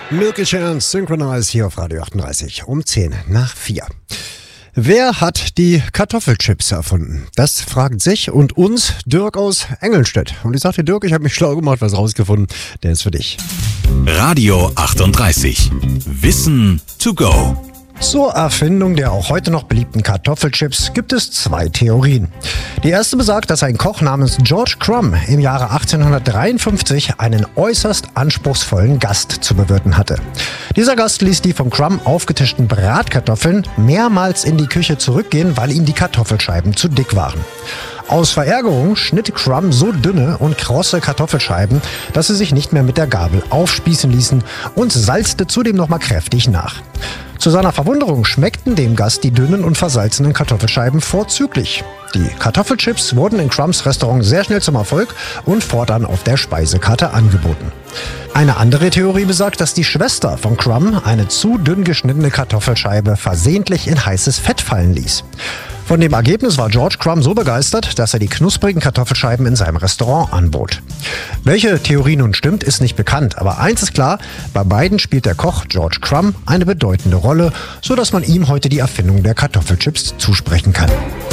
Milky Chance Synchronize hier auf Radio 38 um 10 nach 4. Wer hat die Kartoffelchips erfunden? Das fragt sich und uns Dirk aus Engelstedt. Und ich sagte, Dirk, ich habe mich schlau gemacht, was rausgefunden. Der ist für dich. Radio 38. Wissen to go. Zur Erfindung der auch heute noch beliebten Kartoffelchips gibt es zwei Theorien. Die erste besagt, dass ein Koch namens George Crumb im Jahre 1853 einen äußerst anspruchsvollen Gast zu bewirten hatte. Dieser Gast ließ die von Crumb aufgetischten Bratkartoffeln mehrmals in die Küche zurückgehen, weil ihm die Kartoffelscheiben zu dick waren. Aus Verärgerung schnitt Crumb so dünne und krosse Kartoffelscheiben, dass sie sich nicht mehr mit der Gabel aufspießen ließen und salzte zudem nochmal kräftig nach. Zu seiner Verwunderung schmeckten dem Gast die dünnen und versalzenen Kartoffelscheiben vorzüglich. Die Kartoffelchips wurden in Crumbs Restaurant sehr schnell zum Erfolg und fortan auf der Speisekarte angeboten. Eine andere Theorie besagt, dass die Schwester von Crumb eine zu dünn geschnittene Kartoffelscheibe versehentlich in heißes Fett fallen ließ. Von dem Ergebnis war George Crumb so begeistert, dass er die knusprigen Kartoffelscheiben in seinem Restaurant anbot. Welche Theorie nun stimmt, ist nicht bekannt, aber eins ist klar, bei beiden spielt der Koch George Crumb eine bedeutende Rolle, sodass man ihm heute die Erfindung der Kartoffelchips zusprechen kann.